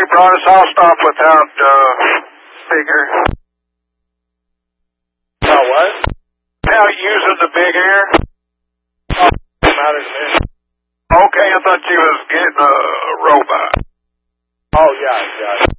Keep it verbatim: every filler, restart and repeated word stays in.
Broadus, I'll stop without, uh, big air. About what? Without using the big air. Oh, matter to me. Okay, I thought you was getting a robot. Oh, yeah, yeah.